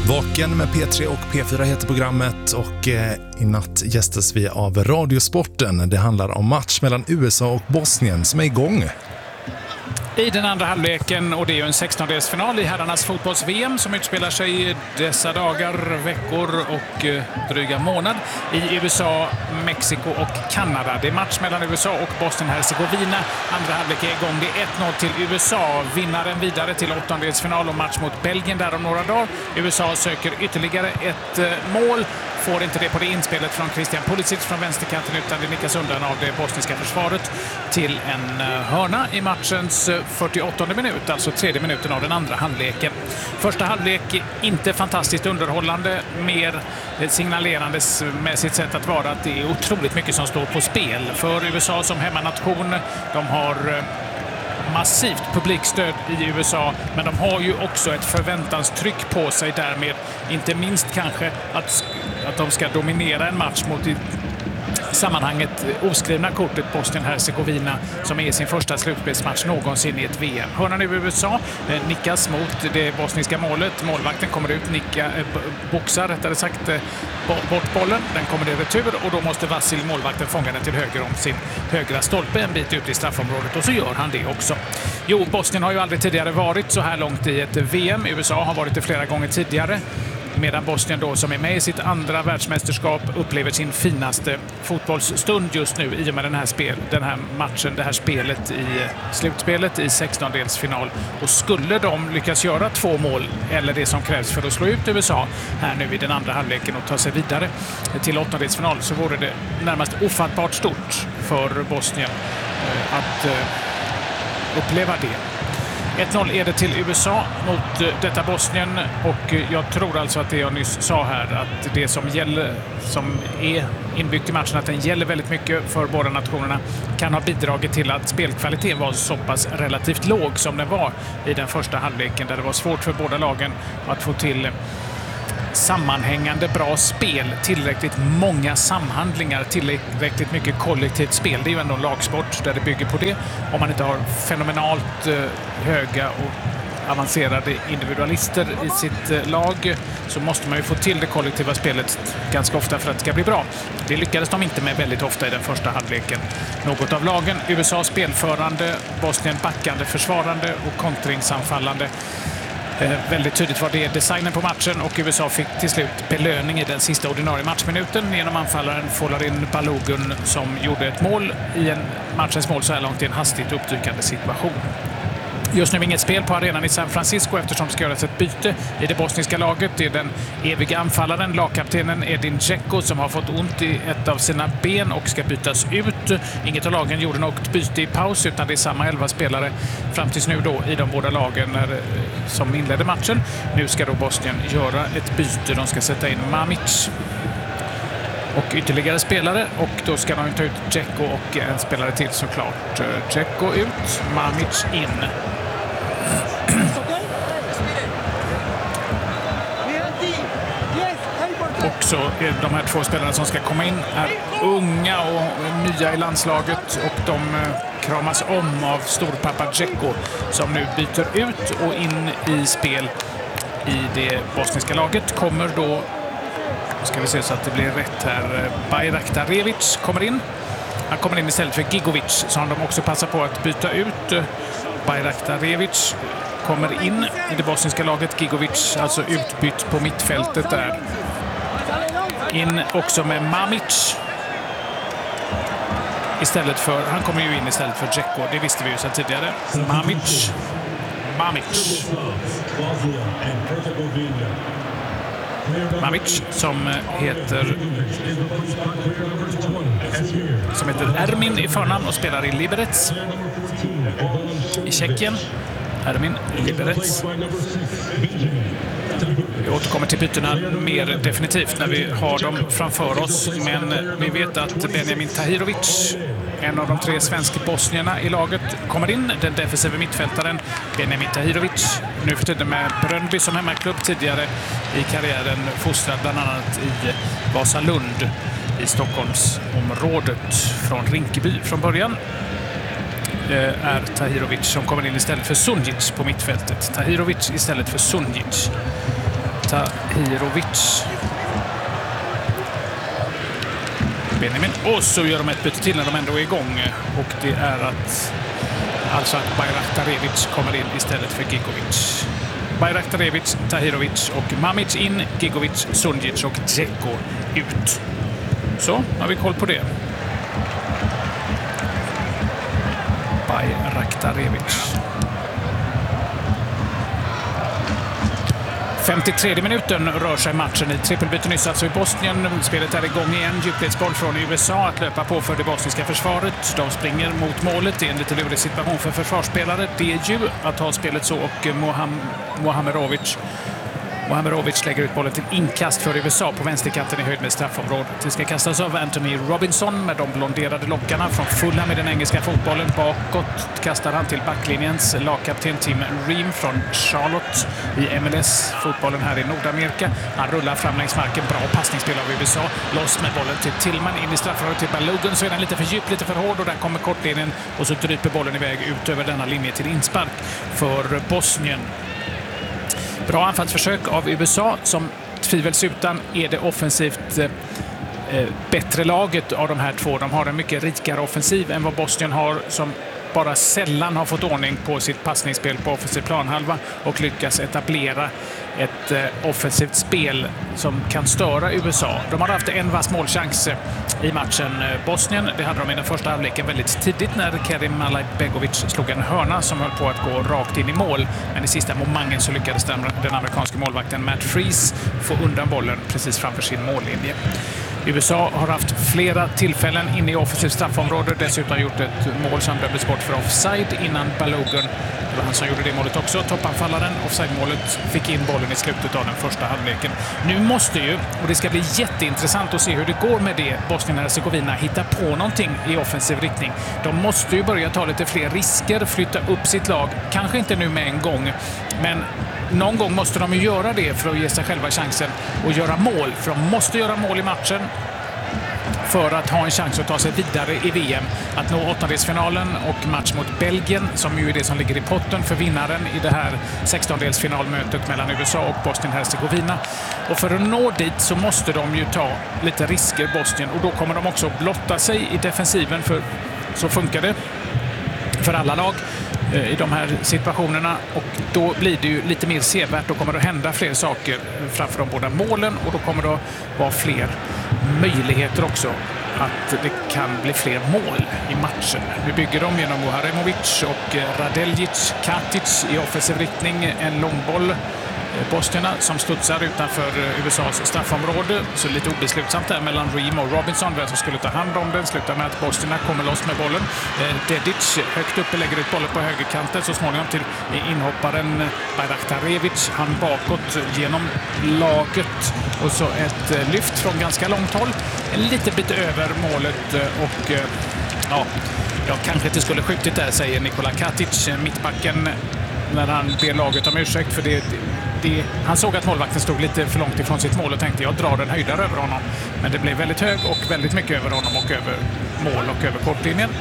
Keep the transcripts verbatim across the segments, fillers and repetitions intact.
Vaken med P tre och P fyra heter programmet och eh, i natt gästas vi av Radiosporten. Det handlar om match mellan U S A och Bosnien som är igång. I den andra halvleken, och det är ju en sextondelsfinal i herrarnas fotbolls-V M som utspelar sig dessa dagar, veckor och eh, dryga månad i U S A, Mexiko och Kanada. Det är match mellan U S A och Bosnien-Hercegovina. Andra halvlek är igång. Det är ett noll till U S A. Vinnaren vidare till åttondelsfinal och match mot Belgien där om några dagar. U S A söker ytterligare ett eh, mål. Får inte det på det inspelet från Christian Pulisic från vänsterkanten, utan det nickas undan av det bosniska försvaret till en hörna i matchens fyrtioåttonde minut, alltså tredje minuten av den andra halvleken. Första halvlek inte fantastiskt underhållande, mer signalerandes med sitt sätt att vara att det är otroligt mycket som står på spel. För U S A som hemmanation, de har massivt publikstöd i U S A, men de har ju också ett förväntanstryck på sig därmed, inte minst kanske att, att de ska dominera en match mot i sammanhanget oskrivna kortet Bosnien-Hercegovina som är sin första slutspelsmatch någonsin i ett V M. Hörnan i U S A eh, nickas mot det bosniska målet. Målvakten kommer ut, nicka, eh, boxar rättare sagt eh, bort bollen. Den kommer i retur och då måste Vasil, målvakten, fånga den till höger om sin högra stolpe en bit ut i straffområdet, och så gör han det också. Jo, Bosnien har ju aldrig tidigare varit så här långt i ett V M. U S A har varit det flera gånger tidigare, medan Bosnien då, som är med i sitt andra världsmästerskap, upplever sin finaste fotbollsstund just nu i och med den här, spel, den här matchen, det här spelet i slutspelet i sextondelsfinal. Och skulle de lyckas göra två mål, eller det som krävs för att slå ut U S A här nu i den andra halvleken och ta sig vidare till åttondelsfinal, så vore det närmast ofattbart stort för Bosnien att uppleva det. ett noll är det till U S A mot detta Bosnien, och jag tror alltså att det jag nyss sa här, att det som gäller, som är inbyggt i matchen, att den gäller väldigt mycket för båda nationerna, kan ha bidragit till att spelkvaliteten var så pass relativt låg som den var i den första halvleken, där det var svårt för båda lagen att få till sammanhängande bra spel, tillräckligt många samhandlingar, tillräckligt mycket kollektivt spel. Det är ju ändå en lagsport där det bygger på det. Om man inte har fenomenalt höga och avancerade individualister i sitt lag, så måste man ju få till det kollektiva spelet ganska ofta för att det ska bli bra. Det lyckades de inte med väldigt ofta i den första halvleken. Något av lagen, U S A spelförande, Bosnien backande, försvarande och kontringsanfallande. Eh, väldigt tydligt var det designen på matchen, och U S A fick till slut belöning i den sista ordinarie matchminuten genom anfallaren Folarin Balogun, som gjorde ett mål i en matchens mål så här långt i en hastigt uppdykande situation. Just nu inget spel på arenan i San Francisco eftersom det ska göras ett byte i det bosniska laget. Det är den eviga anfallaren, lagkaptenen Edin Dzeko, som har fått ont i ett av sina ben och ska bytas ut. Inget av lagen gjorde något byte i paus, utan det är samma elva spelare fram tills nu då i de båda lagen när, som inledde matchen. Nu ska då Bosnien göra ett byte. De ska sätta in Mamic och ytterligare spelare, och då ska de ta ut Dzeko och en spelare till såklart. Dzeko ut, Mamic in. Och så är de här två spelarna som ska komma in är unga och nya i landslaget, och de kramas om av storpappa Dzeko, som nu byter ut, och in i spel i det bosniska laget kommer då, ska vi se så att det blir rätt här, Bayraktarevic kommer in. Han kommer in istället för Gigovic, som de också passar på att byta ut. Bayraktarevic kommer in i det bosniska laget. Gigovic alltså utbytt på mittfältet där. In också med Mamic. Istället för, han kommer ju in istället för Dzeko, det visste vi ju sedan tidigare. Mamic. Mamic. Mamic som heter som heter Ermin i förnamn och spelar i Liberec i Tjeckien. Ermin Liberec. Vi återkommer till bytena mer definitivt när vi har dem framför oss, men vi vet att Benjamin Tahirovic, en av de tre svenska bosnierna i laget, kommer in. Den defensiva mittfältaren Benjamin Tahirovic, nu för tiden med Bröndby som hemmaklubb, tidigare i karriären fostrad bland annat i Vasalund i Stockholmsområdet, från Rinkeby från början. Är Tahirovic som kommer in istället för Sunjic på mittfältet. Tahirovic istället för Sunjic. Tahirovic. Benjamin. Och så gör de ett byte till när de ändå är igång. Och det är att alltså att Bayraktarevic kommer in istället för Gigovic. Bayraktarevic, Tahirovic och Mamic in, Gigovic, Sunjic och Dzeko ut. Så har vi koll på det. Bayraktarevic. femtiotredje minuten rör sig matchen i trippelbyte nyss alltså i Bosnien. Spelet är igång igen. Djupledsboll från U S A att löpa på för det bosniska försvaret. De springer mot målet. Det är en lite lurig situation för försvarsspelare. Det är ju att ha spelet så och Moham Mohamerovic Mohamerovic lägger ut bollen till inkast för U S A på vänsterkanten i höjd med straffområdet. Det ska kastas av Anthony Robinson med de blonderade lockarna från Fulham i den engelska fotbollen. Bakåt kastar han till backlinjens lagkapten Tim Ream från Charlotte i M L S-fotbollen här i Nordamerika. Han rullar fram längs marken. Bra passningsspel av U S A. Loss med bollen till Tillman in i straffområdet till Balogun. Så är den lite för djup, lite för hård och där kommer kortlinjen och så dryper bollen iväg ut över denna linje till inspark för Bosnien. Bra anfallsförsök av U S A som tvivelsutan är det offensivt eh, bättre laget av de här två. De har en mycket rikare offensiv än vad Bosnien har som bara sällan har fått ordning på sitt passningsspel på offensiv planhalva och lyckas etablera ett eh, offensivt spel som kan störa U S A. De har haft en vass målchans i matchen. Bosnien, det hade de i den första halvleken väldigt tidigt när Kerim Alajbegovic slog en hörna som höll på att gå rakt in i mål. Men i sista momangen så lyckades den, den amerikanska målvakten Matt Freese få undan bollen precis framför sin mållinje. U S A har haft flera tillfällen inne i offensivt straffområde. Dessutom gjort ett mål som dömdes bort för offside innan Balogun. Det var han som gjorde det målet också. Toppanfallaren, offside-målet, fick in bollen i slutet av den första halvleken. Nu måste ju, och det ska bli jätteintressant att se hur det går med det, Bosnien-Hercegovina hitta på någonting i offensiv riktning. De måste ju börja ta lite fler risker, flytta upp sitt lag. Kanske inte nu med en gång, men någon gång måste de ju göra det för att ge sig själva chansen att göra mål. För de måste göra mål i matchen för att ha en chans att ta sig vidare i V M. Att nå åttondelsfinalen och match mot Belgien som ju är det som ligger i potten för vinnaren i det här sextondelsfinalmötet mellan U S A och Bosnien-Hercegovina. Och för att nå dit så måste de ju ta lite risker, Bosnien. Och då kommer de också blotta sig i defensiven, för så funkar det för alla lag i de här situationerna, och då blir det ju lite mer sevärt. Då kommer det att hända fler saker framför de båda målen och då kommer det att vara fler möjligheter också att det kan bli fler mål i matchen. Nu bygger de genom Muharemovic och Radeljic, Katic i offensiv riktning, en långboll. Bosnierna som studsar utanför U S A:s straffområde, så lite obeslutsamt där mellan Ream och Robinson vem som skulle ta hand om den. Slutar med att Bosnierna kommer loss med bollen. Dedic högt uppe lägger ut bollen på högerkanten, så småningom till inhopparen Bayraktarevic. Han bakåt genom laget och så ett lyft från ganska långt håll. En liten bit över målet och ja, jag kanske inte skulle skjutit där, säger Nikola Katic, mittbacken, när han ber laget om ursäkt för det. Det, han såg att målvakten stod lite för långt ifrån sitt mål och tänkte jag drar en höjdare över honom. Men det blev väldigt hög och väldigt mycket över honom och över mål och över kortlinjen.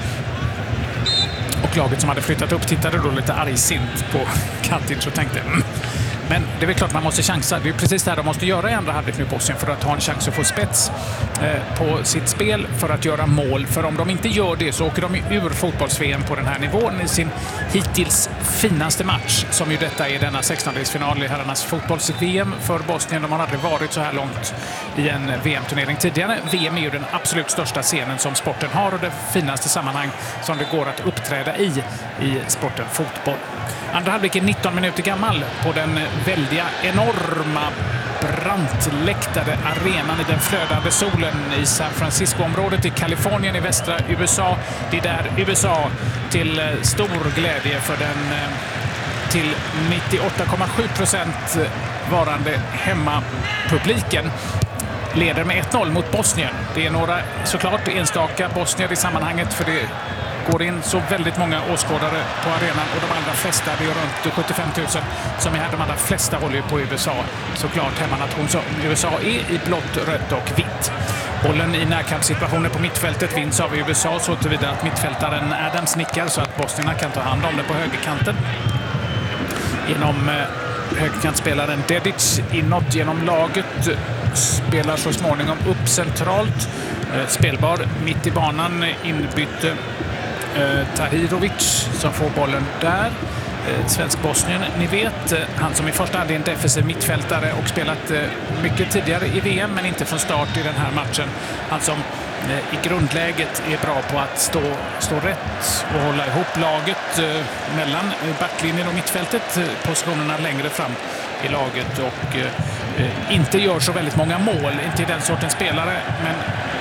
Och laget som hade flyttat upp tittade då lite argsint på Katic och tänkte mm. Men det är väl klart man måste chansa. Det är precis det här de måste göra i andra halvlek nu, Bosnien, för att ha en chans att få spets eh, på sitt spel, för att göra mål. För om de inte gör det så åker de ur fotbolls-V M på den här nivån i sin hittills finaste match, som ju detta är denna sextondelsfinal i herrarnas fotbolls-V M för Bosnien. De har aldrig varit så här långt i en V M-turnering tidigare. V M är ju den absolut största scenen som sporten har och det finaste sammanhang som det går att uppträda i i sporten fotboll. Andra halvlek är nitton minuter gammal på den väldiga, enorma, brantläktade arenan i den flödande solen i San Francisco-området i Kalifornien i västra U S A. Det är där U S A till stor glädje för den till nittioåtta komma sju procent varande hemmapubliken leder med ett noll mot Bosnien. Det är några såklart enstaka bosnier i sammanhanget, för det går in så väldigt många åskådare på arenan och de allra flesta, det är runt sjuttiofem tusen som är här, de allra flesta håller ju på U S A. Såklart hemmanation som U S A är i blått, rött och vitt. Bollen i närkampssituationer på mittfältet vinns av U S A så tillvida att mittfältaren Adams nickar så att bosnierna kan ta hand om det på högerkanten. Genom högerkantspelaren Dedic inåt genom laget. Spelar så småningom upp centralt. Spelbar mitt i banan, inbytte eh, Tahirovic som får bollen där. Eh, Svensk-Bosnien, ni vet, eh, han som i första hand är en defensiv mittfältare och spelat eh, mycket tidigare i V M men inte från start i den här matchen. Han som eh, i grundläget är bra på att stå, stå rätt och hålla ihop laget eh, mellan backlinjen och mittfältet, eh, positionerna längre fram i laget och eh, inte gör så väldigt många mål, inte i den sortens spelare, men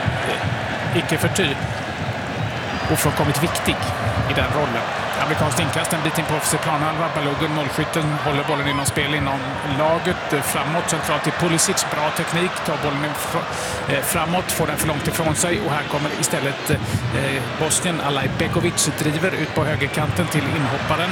icke förty ofrånkomligt viktig i den rollen. Amerikanskt inkast en bit in på offensiv planhalva. Balogun, målskytten, håller bollen inom spel inom laget. Framåt, centralt till Pulisic. Bra teknik, tar bollen framåt, får den för långt ifrån sig. Och här kommer istället eh, Bosnien. Alaj Begovic driver ut på högerkanten till inhopparen.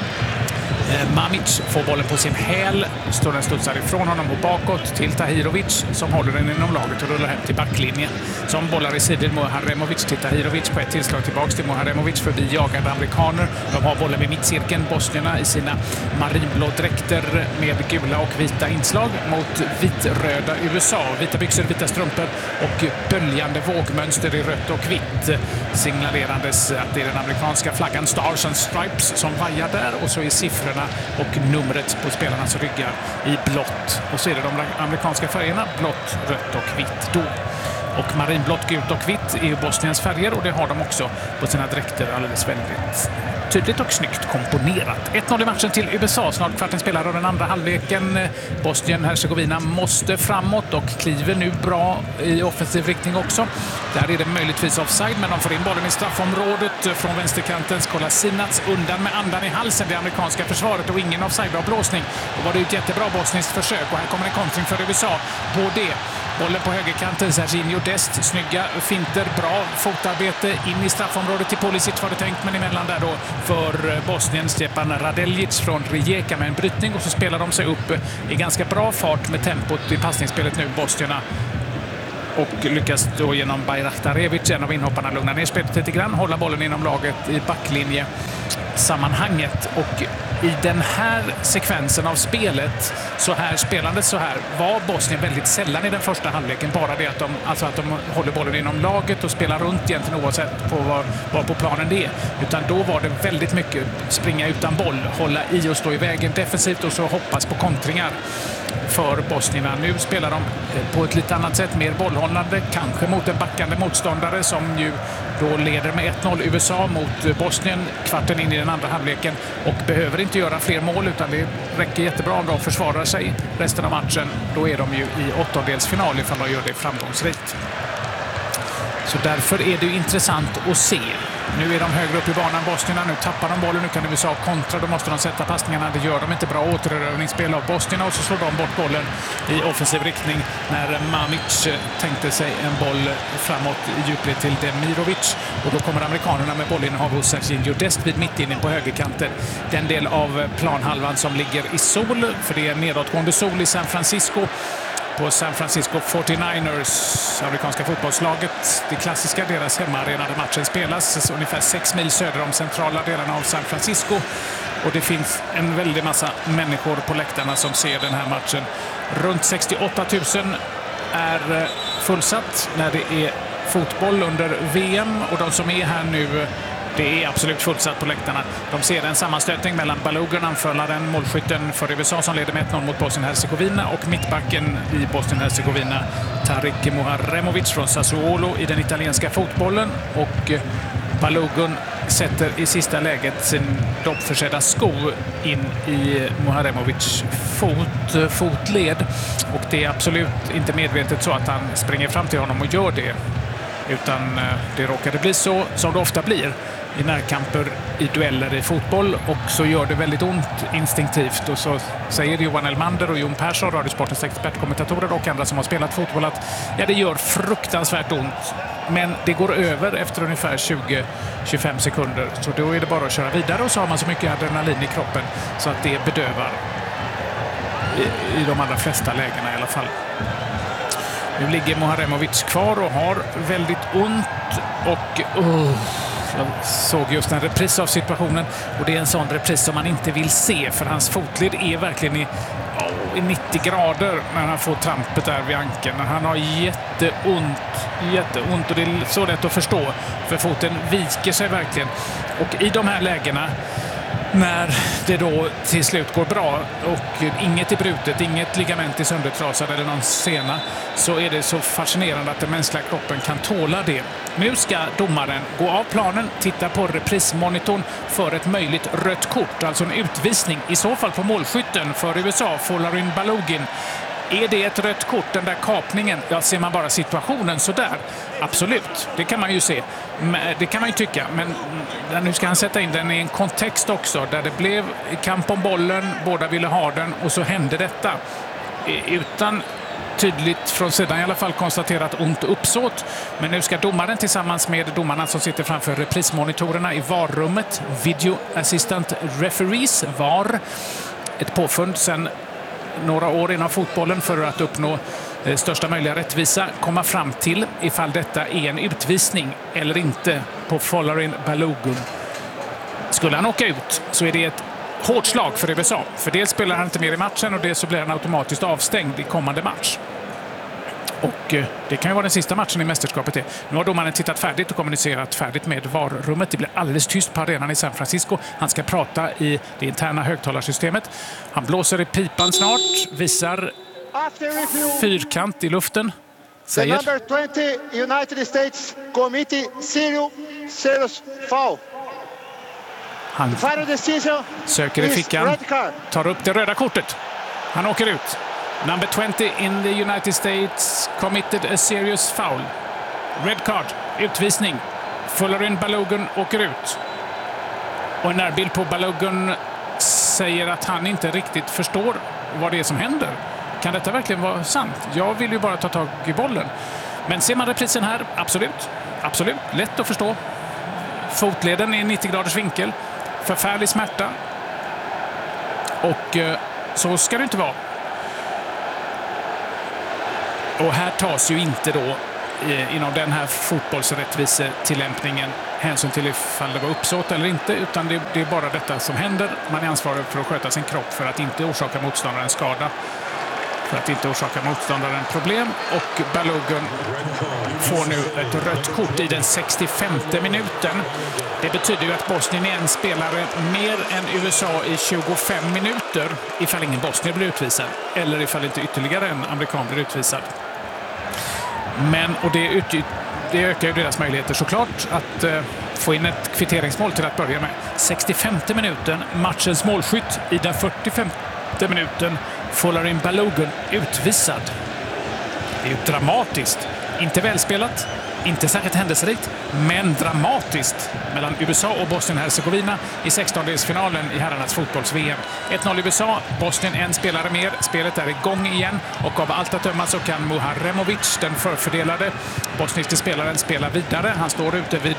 Mamic får bollen på sin häl, står den studsar ifrån honom och bakåt till Tahirovic som håller den inom laget och rullar hem till backlinjen. Som bollar i sidor Muharemovic till Tahirovic på ett tillslag tillbaks till Muharemovic förbi jagande amerikaner. De har bollen vid mittcirkeln, bosnierna i sina marinblå dräkter med gula och vita inslag mot vitröda U S A. Vita byxor, vita strumpor och böljande vågmönster i rött och vitt. Signalerandes att det är den amerikanska flaggan Stars and Stripes som vajar där och så är siffrorna och numret på spelarnas ryggar i blått. Och så är det de amerikanska färgerna blått, rött och vitt då. Och marinblått, gult och vitt är Bosniens färger och det har de också på sina dräkter alldeles väldigt tydligt och snyggt komponerat. ett noll i matchen till U S A, snart kvarten spelar av den andra halvleken. Bosnien-Herzegovina måste framåt och kliver nu bra i offensiv riktning också. Där är det möjligtvis offside, men de får in bollen i straffområdet från vänsterkantens Kolasinac undan med andan i halsen det amerikanska försvaret och ingen offside av blåsning. Då var det ett jättebra bosniskt försök och här kommer en kontring för U S A på det. Bollen på högerkanten, Serginho Dest, snygga finter, bra fotarbete in i straffområdet till Pulisic var det tänkt, men emellan där då för Bosnien Stepan Radeljic från Rijeka med en brytning och så spelar de sig upp i ganska bra fart med tempot i passningsspelet nu, bosnierna. Och lyckas då genom Bajraktarevic, en av inhopparna, lugna ner spelet lite grann, hålla bollen inom laget i backlinje sammanhanget. Och i den här sekvensen av spelet, så här spelandet så här, var Bosnien väldigt sällan i den första halvleken. Bara det att de, alltså att de håller bollen inom laget och spelar runt egentligen oavsett på var, var på planen det är. Utan då var det väldigt mycket springa utan boll, hålla i och stå i vägen defensivt och så hoppas på kontringar för bosnierna. Nu spelar de på ett lite annat sätt, mer bollhållande, kanske mot en backande motståndare som ju då leder med ett noll U S A mot Bosnien kvarten in i den andra halvleken och behöver inte göra fler mål utan det räcker jättebra om de försvarar sig resten av matchen. Då är de ju i åttondelsfinal ifall de gör det framgångsrikt. Så därför är det ju intressant att se. Nu är de högre upp i banan, bosnierna. Nu tappar de bollen, nu kan U S A kontra. Då måste de sätta passningarna. Det gör de inte. Bra återövningsspel av bosnierna och så slår de bort bollen i offensiv riktning när Mamic tänkte sig en boll framåt i djupled till Demirovic. Och då kommer amerikanerna med bollinnehav hos Serginho Dest vid mittinne på högerkanten. Den del av planhalvan som ligger i sol, för det är nedåtgående sol i San Francisco. På San Francisco forty-niners, amerikanska fotbollslaget, det klassiska, deras hemmaarena där matchen spelas, ungefär sex mil söder om centrala delarna av San Francisco. Och det finns en väldig massa människor på läktarna som ser den här matchen. Runt sextioåtta tusen är fullsatt när det är fotboll under V M och de som är här nu, det är absolut fullsatt på läktarna. De ser en sammanstötning mellan Balogun, anfallaren, målskytten för U S A som leder med ett noll mot Bosnien-Herzegovina och mittbacken i Bosnien-Herzegovina Tarik Muharemovic från Sassuolo i den italienska fotbollen. Och Balogun sätter i sista läget sin doppförsedda sko in i Muharemovic fot, fotled. Och det är absolut inte medvetet så att han springer fram till honom och gör det. Utan det råkade bli så som det ofta blir i närkamper, i dueller i fotboll, och så gör det väldigt ont instinktivt. Och så säger Johan Elmander och Jon Persson, Radiosportens expertkommentatorer och andra som har spelat fotboll, att ja, det gör fruktansvärt ont. Men det går över efter ungefär tjugo till tjugofem sekunder. Så då är det bara att köra vidare och så har man så mycket adrenalin i kroppen så att det bedövar i, i de allra flesta lägena i alla fall. Nu ligger Muharemovic kvar och har väldigt ont och uh, Jag såg just en repris av situationen och det är en sån repris som man inte vill se för hans fotled är verkligen i, oh, i nittio grader när han får trampet där vid ankeln. Han har jätteont, jätteont och det är så lätt att förstå för foten viker sig verkligen. Och i de här lägena när det då till slut går bra och inget är brutet, inget ligament är söndertrasad eller någon sena, så är det så fascinerande att den mänskliga kroppen kan tåla det. Nu ska domaren gå av planen, titta på reprismonitorn för ett möjligt rött kort, alltså en utvisning, i så fall på målskytten för U S A, Folarin Balogun. Är det ett rött kort, den där kapningen? Ja, ser man bara situationen så där. Absolut, det kan man ju se. Det kan man ju tycka, men nu ska han sätta in den i en kontext också där det blev kamp om bollen, båda ville ha den och så hände detta. Utan tydligt från sidan i alla fall konstaterat ont uppsåt. Men nu ska domaren tillsammans med domarna som sitter framför reprismonitorerna i V A R-rummet, Video Assistant Referees, V A R, ett påfund sedan några år inom fotbollen för att uppnå eh, största möjliga rättvisa, komma fram till ifall detta är en utvisning eller inte på Folarin Balogun. Skulle han åka ut så är det ett hårt slag för U S A. För dels spelar han inte mer i matchen och dels så blir han automatiskt avstängd i kommande match. Och eh, det kan ju vara den sista matchen i mästerskapet. Är. Nu har domaren tittat färdigt och kommunicerat färdigt med V A R-rummet. Det blir alldeles tyst på arenan i San Francisco. Han ska prata i det interna högtalarsystemet. Han blåser i pipan snart, visar fyrkant i luften. Säger. The number twenty United States Committee serious, serious foul. Han söker i fickan, tar upp det röda kortet. Han åker ut. Number twenty in the United States committed a serious foul. Red card, utvisning. Folarin Balogun åker ut. Och en närbild på Balogun säger att han inte riktigt förstår vad det är som händer. Kan detta verkligen vara sant? Jag vill ju bara ta tag i bollen. Men ser man reprisen här, absolut. Absolut, lätt att förstå. Fotleden är nittio graders vinkel. Förfärlig smärta. Och eh, så ska det inte vara. Och här tas ju inte då eh, inom den här fotbollsrättvisetillämpningen hänsyn till ifall det var uppsåt eller inte, utan det, det är bara detta som händer. Man är ansvarig för att sköta sin kropp för att inte orsaka motståndaren skada, för att inte orsaka motståndaren problem. Och Balogun får nu ett rött kort i den sextiofemte minuten. Det betyder ju att Bosnien är en spelare mer än U S A i tjugofem minuter ifall ingen bosnier blir utvisad eller ifall inte ytterligare en amerikan blir utvisad. Men, och det, det ökar ju deras möjligheter såklart att eh, få in ett kvitteringsmål till att börja med. sextiofemte minuten, matchens målskytt i den fyrtiofemte minuten, Folarin Balogun utvisad. Det är ju dramatiskt. Inte välspelat, inte särskilt händelserikt, men dramatiskt mellan U S A och Bosnien-Hercegovina i sextondelsfinalen i herrarnas fotbolls-V M. ett noll U S A, Bosnien en spelare mer. Spelet är igång igen och av allt att döma så kan Muharemovic, den förfördelade bosniska spelaren, spela vidare. Han står ute vid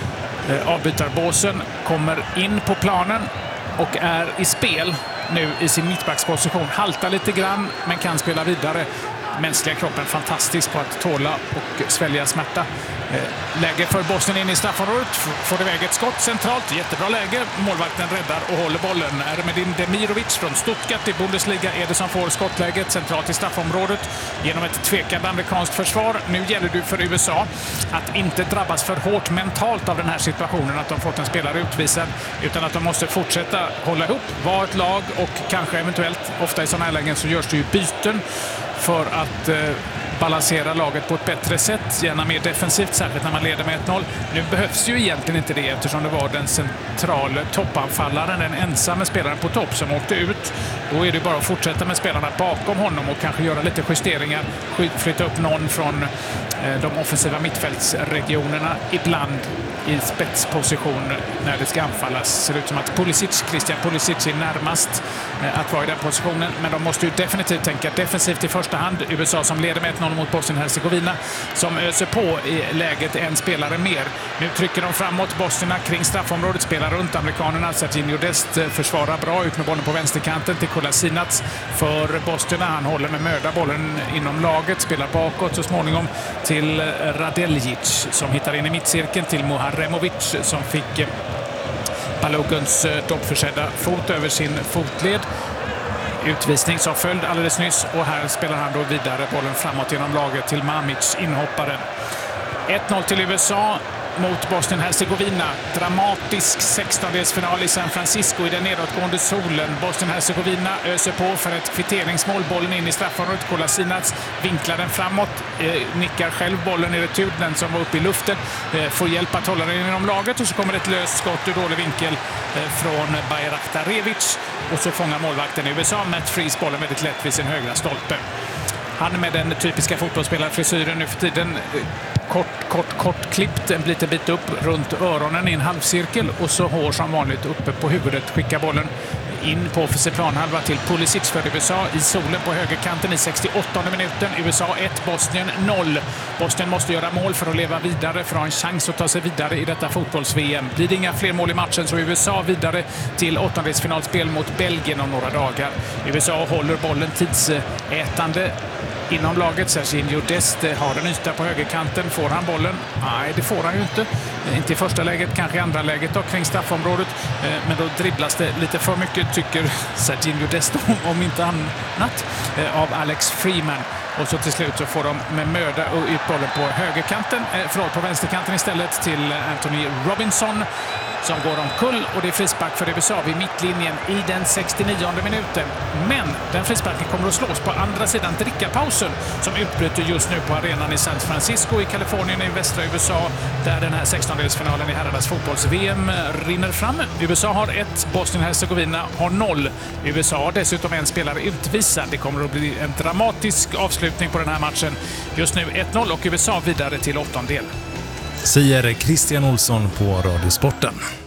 eh, avbytarbåsen, kommer in på planen och är i spel nu i sin mittbacksposition. Haltar lite grann men kan spela vidare. Mänskliga kroppen fantastisk på att tåla och svälja smärta. Eh, läge för Bosnien in i straffområdet. Får iväg ett skott centralt. Jättebra läge. Målvakten räddar och håller bollen. Ermedin Demirovic från Stuttgart i Bundesliga är det som får skottläget centralt i straffområdet genom ett tvekande amerikanskt försvar. Nu gäller det för U S A att inte drabbas för hårt mentalt av den här situationen, att de fått en spelare utvisad, utan att de måste fortsätta hålla ihop, vara ett lag och kanske eventuellt, ofta i sådana här lägen så görs det ju byten för att eh, balansera laget på ett bättre sätt, gärna mer defensivt, särskilt när man leder med ett noll. Nu behövs ju egentligen inte det eftersom det var den centrala toppanfallaren, den ensamma spelaren på topp som åkte ut. Då är det bara att fortsätta med spelarna bakom honom och kanske göra lite justeringar, flytta upp någon från eh, de offensiva mittfältsregionerna, ibland i spetsposition när det ska anfallas. Ser ut som att Pulisic, Christian Pulisic är närmast eh, att vara i den positionen, men de måste ju definitivt tänka defensivt i första hand. U S A som leder med ett noll mot Bosnien-Hercegovina som öser på i läget en spelare mer. Nu trycker de framåt, bosnierna kring straffområdet, spelar runt amerikanerna. Serginho Dest försvarar bra ut med bollen på vänsterkanten till Kolasinac för bosnierna. Han håller med möda bollen inom laget, spelar bakåt så småningom till till Radeljic som hittar in i mittcirkeln till Muharemovic som fick Baloguns doppförsedda fot över sin fotled. Utvisning som följd alldeles nyss och här spelar han då vidare bollen framåt genom laget till Mamic, inhopparen. ett noll till U S A mot Bosnien-Hercegovina. Dramatisk sextondelsfinal i San Francisco i den nedåtgående solen. Bosnien-Hercegovina öser på för ett kvitteringsmål. Bollen in i straffområdet. Kolasinac vinklar den framåt. Eh, nickar själv bollen i retur. Den som var uppe i luften. Eh, får hjälp att hålla den inom laget. Och så kommer ett löst skott ur dålig vinkel eh, från Bayraktarevic. Och så fångar målvakten i U S A. Matt Freese bollen väldigt lätt vid sin högra stolpe. Han med den typiska fotbollsspelarfrisyren nu för tiden. Kort, kort, kort klippt, en liten bit upp runt öronen i en halvcirkel och så hår som vanligt uppe på huvudet. Skickar bollen in på offensiv planhalva till Pulisic för U S A i solen på högerkanten i sextioåttonde minuten. U S A ett, Bosnien noll. Bosnien måste göra mål för att leva vidare, för att ha en chans att ta sig vidare i detta fotbolls-V M. Blir det inga fler mål i matchen så är U S A vidare till åttondelsfinalspel mot Belgien om några dagar. U S A håller bollen tidsätande inom laget. Serginho Dest har en yta på högerkanten. Får han bollen? Nej, det får han ju inte. Inte i första läget, kanske i andra läget då, kring straffområdet. Men då dribblas det lite för mycket, tycker Serginho Dest, om inte annat, av Alex Freeman. Och så till slut så får de med möda ut bollen på högerkanten, förlåt, på vänsterkanten istället till Anthony Robinson som går omkull och det är frispark för U S A vid mittlinjen i den sextionionde minuten. Men den frisparken kommer att slås på andra sidan drickapausen som utbryter just nu på arenan i San Francisco i Kalifornien i västra U S A där den här sextondelsfinalen i herrarnas fotbolls-V M rinner fram. U S A har ett, Bosnien-Hercegovina har noll. U S A har dessutom en spelare utvisad. Det kommer att bli en dramatisk avslutning på den här matchen. Just nu ett noll och U S A vidare till åttondel. Säger Christian Olsson på Radiosporten.